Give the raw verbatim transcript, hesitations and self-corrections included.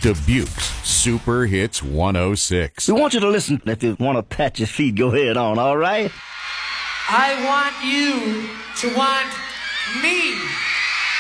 Dubuque's Super Hits one oh six. We want you to listen. If you want to pat your feet, go ahead on, all right? I want you to want me.